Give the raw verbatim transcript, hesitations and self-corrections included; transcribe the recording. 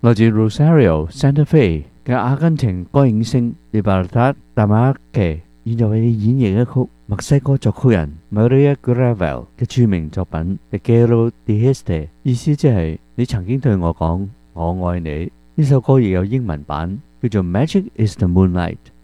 來自 Rosario Santa Fe 嘅阿根廷歌影星 Libertad Lamarque，現在為你演繹一曲墨西哥作曲人 Maria Gravel 嘅著名作品 Te quiero dijiste， 意思即係你曾經對我講我愛你。呢首歌亦有英文版，叫做 Magic is the Moonlight。